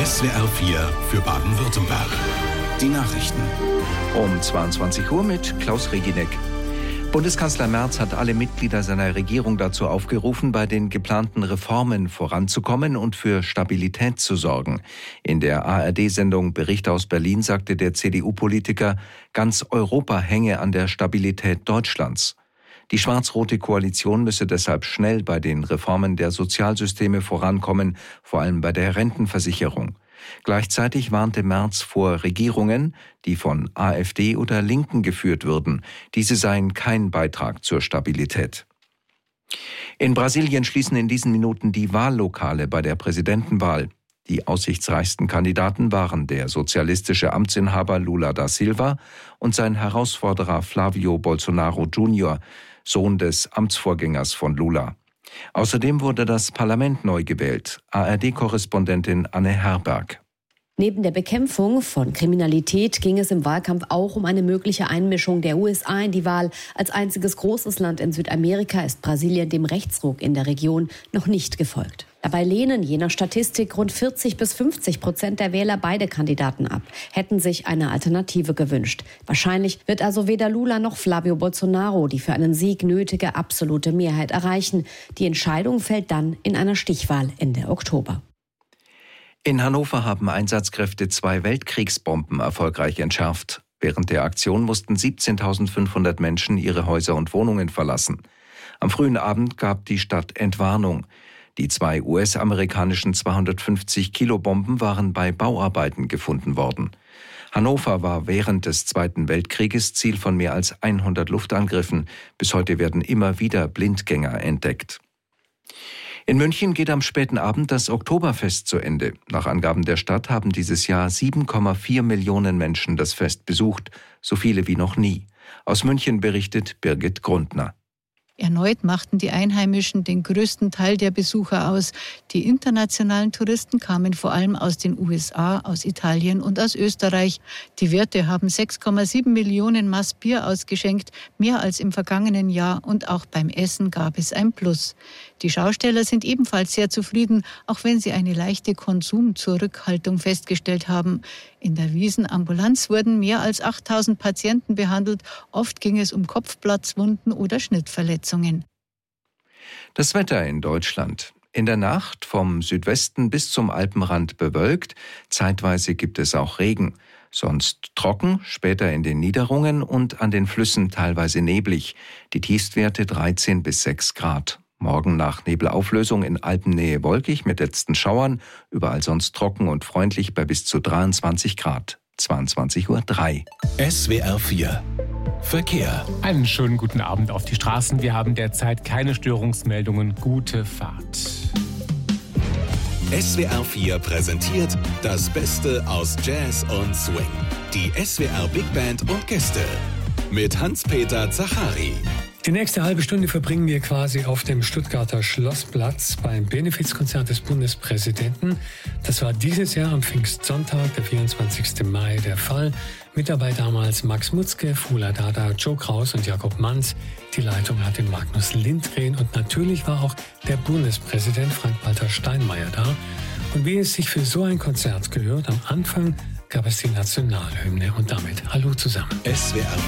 SWR 4 für Baden-Württemberg. Die Nachrichten. Um 22 Uhr mit Klaus Reginek. Bundeskanzler Merz hat alle Mitglieder seiner Regierung dazu aufgerufen, bei den geplanten Reformen voranzukommen und für Stabilität zu sorgen. In der ARD-Sendung Bericht aus Berlin sagte der CDU-Politiker, ganz Europa hänge an der Stabilität Deutschlands. Die schwarz-rote Koalition müsse deshalb schnell bei den Reformen der Sozialsysteme vorankommen, vor allem bei der Rentenversicherung. Gleichzeitig warnte Merz vor Regierungen, die von AfD oder Linken geführt würden. Diese seien kein Beitrag zur Stabilität. In Brasilien schließen in diesen Minuten die Wahllokale bei der Präsidentenwahl. Die aussichtsreichsten Kandidaten waren der sozialistische Amtsinhaber Lula da Silva und sein Herausforderer Flávio Bolsonaro Jr., Sohn des Amtsvorgängers von Lula. Außerdem wurde das Parlament neu gewählt. ARD-Korrespondentin Anne Herberg. Neben der Bekämpfung von Kriminalität ging es im Wahlkampf auch um eine mögliche Einmischung der USA in die Wahl. Als einziges großes Land in Südamerika ist Brasilien dem Rechtsruck in der Region noch nicht gefolgt. Dabei lehnen je nach Statistik rund 40-50% der Wähler beide Kandidaten ab, hätten sich eine Alternative gewünscht. Wahrscheinlich wird also weder Lula noch Flávio Bolsonaro die für einen Sieg nötige absolute Mehrheit erreichen. Die Entscheidung fällt dann in einer Stichwahl Ende Oktober. In Hannover haben Einsatzkräfte 2 Weltkriegsbomben erfolgreich entschärft. Während der Aktion mussten 17.500 Menschen ihre Häuser und Wohnungen verlassen. Am frühen Abend gab die Stadt Entwarnung. Die 2 US-amerikanischen 250-Kilo-Bomben waren bei Bauarbeiten gefunden worden. Hannover war während des Zweiten Weltkrieges Ziel von mehr als 100 Luftangriffen. Bis heute werden immer wieder Blindgänger entdeckt. In München geht am späten Abend das Oktoberfest zu Ende. Nach Angaben der Stadt haben dieses Jahr 7,4 Millionen Menschen das Fest besucht, so viele wie noch nie. Aus München berichtet Birgit Grundner. Erneut machten die Einheimischen den größten Teil der Besucher aus. Die internationalen Touristen kamen vor allem aus den USA, aus Italien und aus Österreich. Die Wirte haben 6,7 Millionen Maß Bier ausgeschenkt, mehr als im vergangenen Jahr, und auch beim Essen gab es ein Plus. Die Schausteller sind ebenfalls sehr zufrieden, auch wenn sie eine leichte Konsumzurückhaltung festgestellt haben. In der Wiesenambulanz wurden mehr als 8.000 Patienten behandelt. Oft ging es um Kopfplatzwunden oder Schnittverletzungen. Das Wetter in Deutschland. In der Nacht vom Südwesten bis zum Alpenrand bewölkt. Zeitweise gibt es auch Regen. Sonst trocken, später in den Niederungen und an den Flüssen teilweise neblig. Die Tiefstwerte 13 bis 6 Grad. Morgen nach Nebelauflösung in Alpennähe wolkig mit letzten Schauern, überall sonst trocken und freundlich bei bis zu 23 Grad. 22:03 Uhr. SWR 4 Verkehr. Einen schönen guten Abend auf die Straßen. Wir haben derzeit keine Störungsmeldungen. Gute Fahrt. SWR 4 präsentiert das Beste aus Jazz und Swing. Die SWR Big Band und Gäste mit Hans-Peter Zachari. Die nächste halbe Stunde verbringen wir quasi auf dem Stuttgarter Schlossplatz beim Benefizkonzert des Bundespräsidenten. Das war dieses Jahr am Pfingstsonntag, der 24. Mai, der Fall. Mit dabei damals Max Mutzke, Fula Dada, Joe Kraus und Jakob Manz. Die Leitung hatte Magnus Lindgren und natürlich war auch der Bundespräsident Frank-Walter Steinmeier da. Und wie es sich für so ein Konzert gehört, am Anfang gab es die Nationalhymne und damit Hallo zusammen. SWR